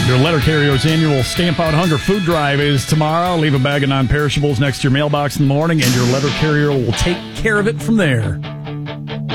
Your letter carrier's annual Stamp Out Hunger food drive is tomorrow. Leave a bag of non-perishables next to your mailbox in the morning, and your letter carrier will take care of it from there.